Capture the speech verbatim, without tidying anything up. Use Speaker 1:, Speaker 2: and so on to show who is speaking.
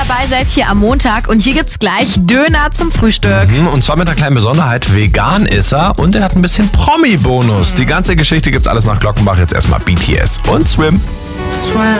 Speaker 1: dabei seid hier am Montag. Und hier gibt's gleich Döner zum Frühstück.
Speaker 2: Mhm, und zwar mit einer kleinen Besonderheit. Vegan ist er und er hat ein bisschen Promi-Bonus. Die ganze Geschichte gibt's alles nach Glockenbach. Jetzt erstmal B T S und Swim.